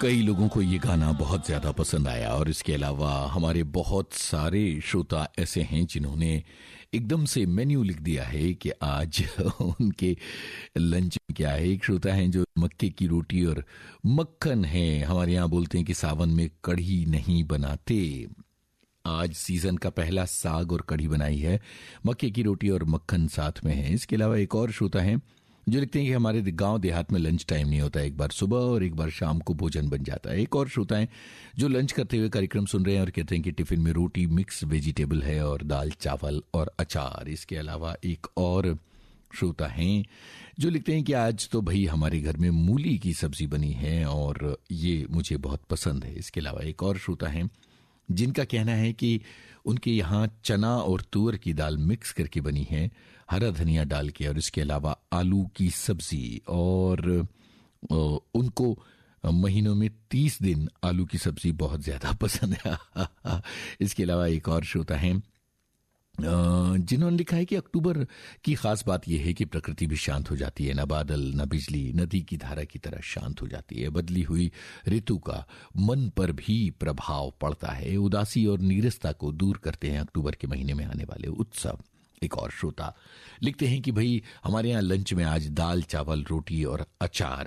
कई लोगों को ये गाना बहुत ज्यादा पसंद आया और इसके अलावा हमारे बहुत सारे श्रोता ऐसे हैं जिन्होंने एकदम से मेन्यू लिख दिया है कि आज उनके लंच में क्या है। एक श्रोता हैं जो मक्के की रोटी और मक्खन है। हमारे यहाँ बोलते हैं कि सावन में कढ़ी नहीं बनाते। आज सीजन का पहला साग और कढ़ी बनाई है, मक्के की रोटी और मक्खन साथ में है। इसके अलावा एक और श्रोता है जो लिखते हैं कि हमारे गांव देहात में लंच टाइम नहीं होता, एक बार सुबह और एक बार शाम को भोजन बन जाता है। एक और श्रोता है जो लंच करते हुए कार्यक्रम सुन रहे हैं और कहते हैं कि टिफिन में रोटी मिक्स वेजिटेबल है और दाल चावल और अचार। इसके अलावा एक और श्रोता हैं जो लिखते हैं कि आज तो भाई हमारे घर में मूली की सब्जी बनी है और ये मुझे बहुत पसंद है। इसके अलावा एक और श्रोता है जिनका कहना है कि उनके यहाँ चना और तुअर की दाल मिक्स करके बनी है, हरा धनिया डाल के, और इसके अलावा आलू की सब्जी, और उनको महीनों में 30 दिन आलू की सब्जी बहुत ज्यादा पसंद है। इसके अलावा एक और श्रोता है जिन्होंने लिखा है कि अक्टूबर की खास बात यह है कि प्रकृति भी शांत हो जाती है, न बादल न बिजली, नदी की धारा की तरह शांत हो जाती है। बदली हुई ऋतु का मन पर भी प्रभाव पड़ता है। उदासी और नीरसता को दूर करते हैं अक्टूबर के महीने में आने वाले उत्सव। एक और श्रोता लिखते हैं कि भाई हमारे यहाँ लंच में आज दाल चावल रोटी और अचार